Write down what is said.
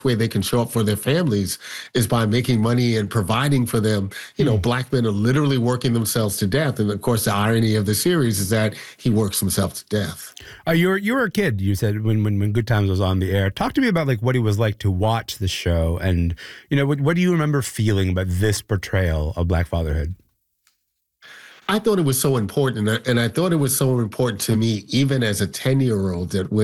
way they can show up for their families is by making money and providing for them. Black men are literally working themselves to death. And of course, the irony of the series is that he works himself to death. You were a kid, you said, when Good Times was on the air. Talk to me about like what it was like to watch the show, and what do you remember feeling about this portrayal of Black fatherhood? I thought it was so important, and I thought it was so important to me, even as a 10-year-old, that